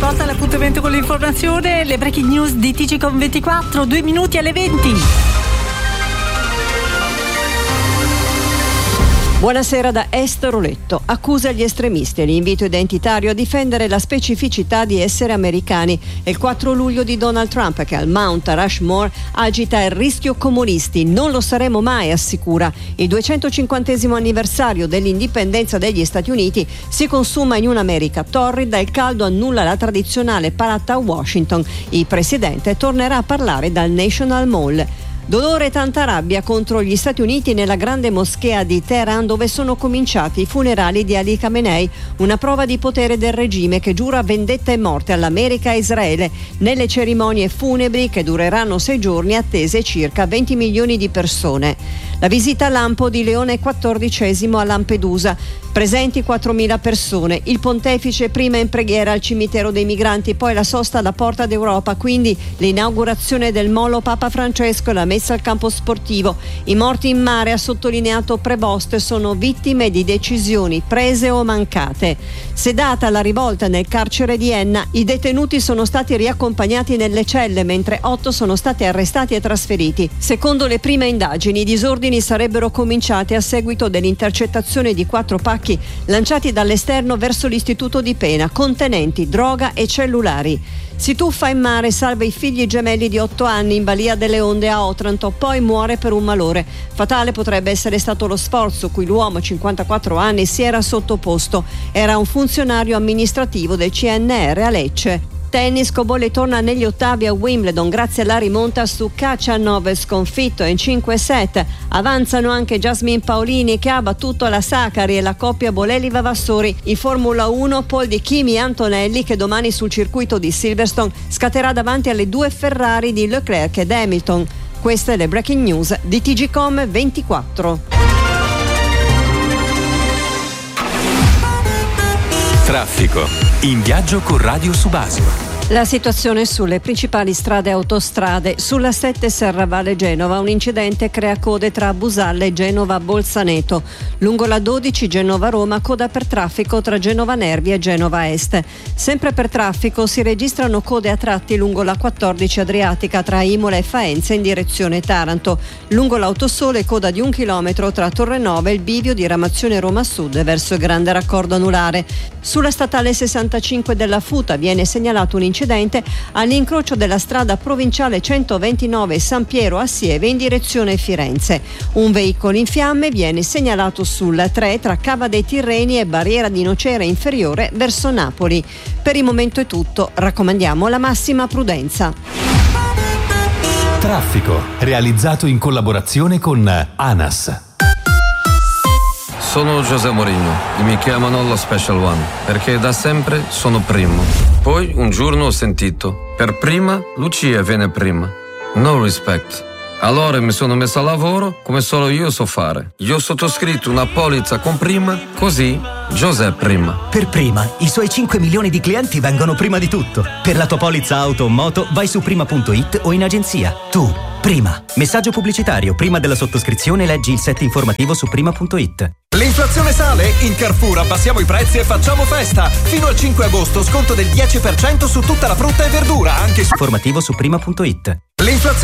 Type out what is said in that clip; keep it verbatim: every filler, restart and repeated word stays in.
riporta l'appuntamento con l'informazione, le breaking news di T G Com ventiquattro, due minuti alle venti. Buonasera da Esther Oletto. Accusa gli estremisti e l'invito identitario a difendere la specificità di essere americani. È il quattro luglio di Donald Trump che al Mount Rushmore agita il rischio comunisti. Non lo saremo mai, assicura. Il duecentocinquantesimo anniversario dell'indipendenza degli Stati Uniti si consuma in un'America torrida e il caldo annulla la tradizionale parata a Washington. Il presidente tornerà a parlare dal National Mall. Dolore e tanta rabbia contro gli Stati Uniti nella grande moschea di Teheran, dove sono cominciati i funerali di Ali Khamenei, una prova di potere del regime che giura vendetta e morte all'America e Israele. Nelle cerimonie funebri, che dureranno sei giorni, attese circa venti milioni di persone. La visita lampo di Leone quattordicesimo a Lampedusa. Presenti quattromila persone. Il pontefice prima in preghiera al cimitero dei migranti, poi la sosta alla Porta d'Europa, quindi l'inaugurazione del molo Papa Francesco e la messa al campo sportivo. I morti in mare, ha sottolineato Prevost, sono vittime di decisioni prese o mancate. Sedata la rivolta nel carcere di Enna, i detenuti sono stati riaccompagnati nelle celle, mentre otto sono stati arrestati e trasferiti. Secondo le prime indagini, i disordini sarebbero cominciati a seguito dell'intercettazione di quattro pacchi lanciati dall'esterno verso l'istituto di pena, contenenti droga e cellulari. Si tuffa in mare, salva i figli gemelli di otto anni in balia delle onde a Otranto, poi muore per un malore. Fatale potrebbe essere stato lo sforzo cui l'uomo, cinquantaquattro anni, si era sottoposto. Era un funzionario amministrativo del C N R a Lecce. Tennis, Cobolli torna negli ottavi a Wimbledon grazie alla rimonta su Khachanov, sconfitto in cinque set. Avanzano anche Jasmine Paolini che ha battuto la Saccari e la coppia Bolelli-Vavassori. In Formula uno, Paul di Kimi Antonelli che domani sul circuito di Silverstone scatterà davanti alle due Ferrari di Leclerc ed Hamilton. Queste le breaking news di T G Com ventiquattro. Traffico. In viaggio con Radio Subasio. La situazione sulle principali strade e autostrade. Sulla sette Serravalle Genova un incidente crea code tra Busalle e Genova Bolzaneto. Lungo la dodici Genova Roma coda per traffico tra Genova Nervi e Genova Est. Sempre per traffico si registrano code a tratti lungo la quattordici Adriatica tra Imola e Faenza in direzione Taranto. Lungo l'Autosole coda di un chilometro tra Torrenova e il bivio di Ramazione Roma Sud verso il grande raccordo anulare. Sulla statale sessantacinque della Futa viene segnalato un incidente all'incrocio della strada provinciale centoventinove San Piero a Sieve in direzione Firenze. Un veicolo in fiamme viene segnalato sul tre tra Cava dei Tirreni e Barriera di Nocera inferiore verso Napoli. Per il momento è tutto, raccomandiamo la massima prudenza. Traffico, realizzato in collaborazione con ANAS. Sono José Mourinho e mi chiamano lo Special One perché da sempre sono primo. Poi un giorno ho sentito, per prima Lucia viene prima. No respect. Allora mi sono messo a lavoro come solo io so fare. Io ho sottoscritto una polizza con prima, così José prima. Per prima, i suoi cinque milioni di clienti vengono prima di tutto. Per la tua polizza auto o moto vai su prima punto it o in agenzia. Tu, prima. Messaggio pubblicitario. Prima della sottoscrizione leggi il set informativo su prima punto it. L'inflazione sale? In Carrefour abbassiamo i prezzi e facciamo festa. Fino al cinque agosto sconto del dieci per cento su tutta la frutta e verdura, anche su informativo su prima punto it. L'inflazione